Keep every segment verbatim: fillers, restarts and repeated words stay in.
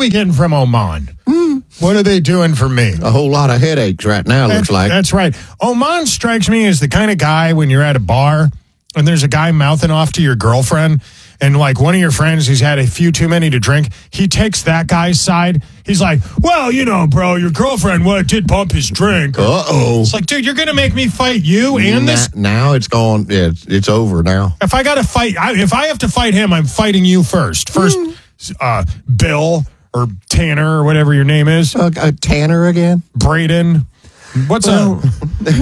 we getting from Oman? Mm. What are they doing for me? A whole lot of headaches right now, That's, looks like. That's right. Oman strikes me as the kind of guy when you're at a bar and there's a guy mouthing off to your girlfriend and like one of your friends who's had a few too many to drink, he takes that guy's side. He's like, well, you know, bro, your girlfriend what did bump his drink. Uh-oh. It's like, dude, you're going to make me fight you and Na- this? Now it's gone. Yeah, it's, it's over now. If I got to fight, I, if I have to fight him, I'm fighting you first. First, mm. uh, Bill or Tanner or whatever your name is. Uh, uh, Tanner again? Braden. What's well, a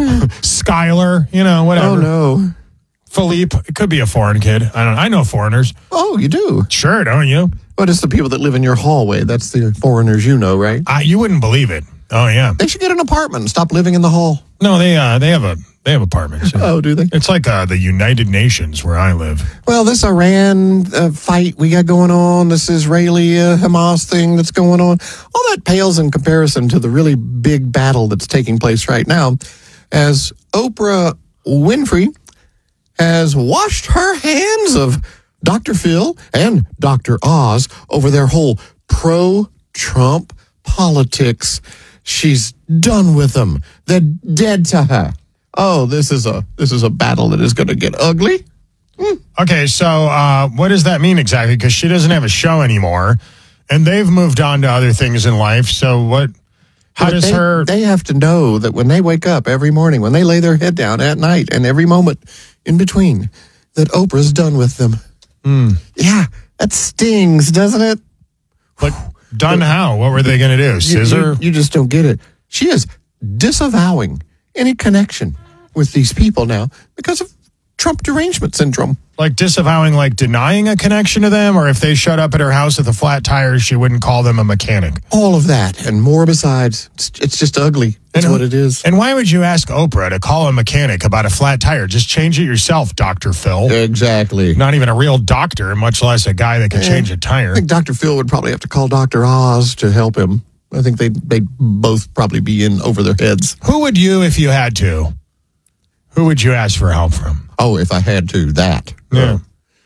Skylar? You know, whatever. Oh, no. Philippe. It could be a foreign kid. I don't know. I know foreigners. Oh, you do? Sure, don't you? But it's the people that live in your hallway. That's the foreigners you know, right? Uh, you wouldn't believe it. Oh, yeah. They should get an apartment and stop living in the hall. No, they uh, they have a they have apartments. Oh, do they? It's like uh, the United Nations where I live. Well, this Iran uh, fight we got going on, this Israeli uh, Hamas thing that's going on, all that pales in comparison to the really big battle that's taking place right now as Oprah Winfrey has washed her hands of Doctor Phil and Doctor Oz over their whole pro-Trump politics. She's done with them. They're dead to her. Oh, this is a this is a battle that is going to get ugly. Mm. Okay, so uh, what does that mean exactly? Because she doesn't have a show anymore, and they've moved on to other things in life. So what? How but does they, her? They have to know that when they wake up every morning, when they lay their head down at night, and every moment in between, that Oprah's done with them. Mm. Yeah, that stings, doesn't it? But done how? What were they going to do? Scissor? You, you, you just don't get it. She is disavowing any connection with these people now because of Trump derangement syndrome. Like disavowing, like denying a connection to them, or if they showed up at her house with a flat tire, she wouldn't call them a mechanic. All of that and more besides. It's, it's just ugly. That's and, what it is. And why would you ask Oprah to call a mechanic about a flat tire? Just change it yourself, Doctor Phil. Exactly. Not even a real doctor, much less a guy that can yeah. change a tire. I think Doctor Phil would probably have to call Doctor Oz to help him. I think they'd, they'd both probably be in over their heads. Who would you, if you had to, who would you ask for help from? Oh, if I had to, that. Yeah.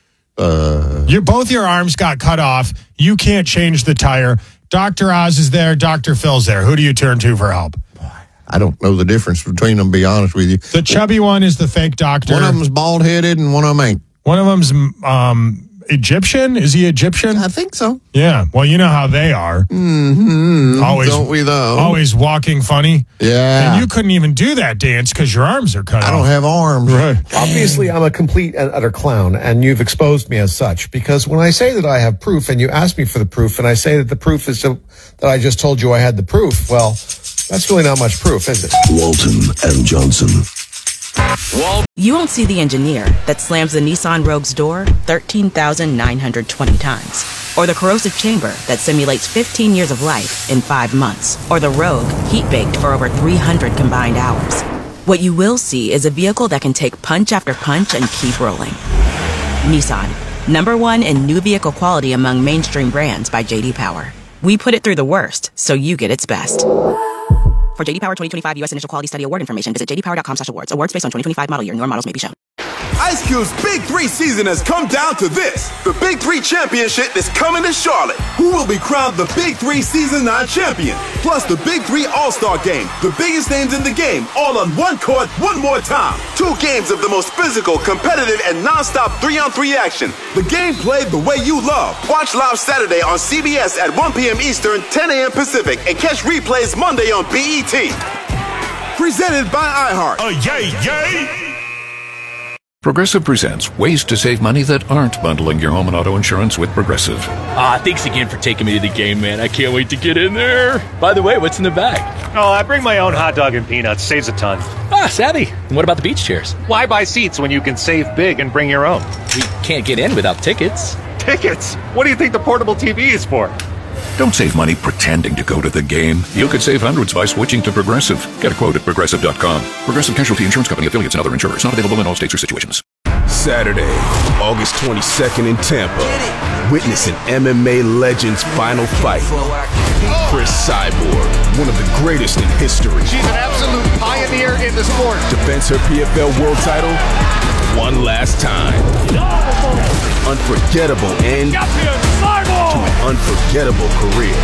Uh, Your both your arms got cut off. You can't change the tire. Doctor Oz is there. Doctor Phil's there. Who do you turn to for help? I don't know the difference between them, to be honest with you. The chubby one is the fake doctor. One of them's bald-headed and one of them ain't. One of them's um, Egyptian. Is he Egyptian? I think so. Yeah. Well, you know how they are. Mm-hmm. Always, don't we, though? Always walking funny. Yeah. And you couldn't even do that dance because your arms are cut I off. I don't have arms. Right. Obviously, I'm a complete and utter clown, and you've exposed me as such. Because when I say that I have proof, and you ask me for the proof, and I say that the proof is to, that I just told you I had the proof, well, that's really not much proof, is it? Walton and Johnson. Walt. You won't see the engineer that slams the Nissan Rogue's door thirteen thousand nine hundred twenty times. Or the corrosive chamber that simulates fifteen years of life in five months. Or the Rogue heat-baked for over three hundred combined hours. What you will see is a vehicle that can take punch after punch and keep rolling. Nissan, number one in new vehicle quality among mainstream brands by J D Power. We put it through the worst, so you get its best. For J D Power twenty twenty-five U S Initial Quality Study Award information, visit j d power dot com slash awards. Awards based on twenty twenty-five model year. Newer models may be shown. Ice Cube's Big Three season has come down to this. The Big Three Championship is coming to Charlotte. Who will be crowned the Big Three Season nine champion? Plus the Big Three All-Star Game. The biggest names in the game, all on one court, one more time. Two games of the most physical, competitive, and non-stop three-on-three action. The game played the way you love. Watch live Saturday on C B S at one p.m. Eastern, ten a.m. Pacific, and catch replays Monday on B E T. Presented by iHeart. Oh, yay, yay! Progressive presents ways to save money that aren't bundling your home and auto insurance with Progressive. Ah, thanks again for taking me to the game, man. I can't wait to get in there. By the way, what's in the bag? Oh, I bring my own hot dog and peanuts. Saves a ton. Ah, savvy. And what about the beach chairs? Why buy seats when you can save big and bring your own? We can't get in without tickets. Tickets? What do you think the portable T V is for? Don't save money pretending to go to the game. You could save hundreds by switching to Progressive. Get a quote at progressive dot com. Progressive Casualty Insurance Company, affiliates, and other insurers. Not available in all states or situations. Saturday, August twenty-second in Tampa. Witness an M M A legend's final fight. Chris Cyborg, one of the greatest in history. She's an absolute pioneer in the sport. Defends her P F L world title one last time. Unforgettable end to an unforgettable career.